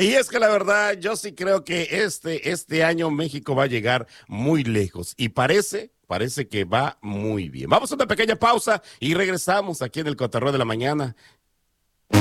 Y es que la verdad, yo sí creo que este año México va a llegar muy lejos y parece que va muy bien. Vamos a una pequeña pausa y regresamos aquí en el Cotorreo de la Mañana.